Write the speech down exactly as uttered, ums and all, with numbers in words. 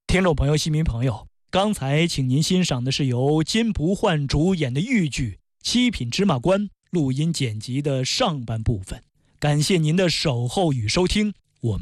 听众朋友、戏迷朋友，刚才请您欣赏的是由金不换主演的豫剧《七品芝麻官》录音剪辑的上半部分。感谢您的守候与收听，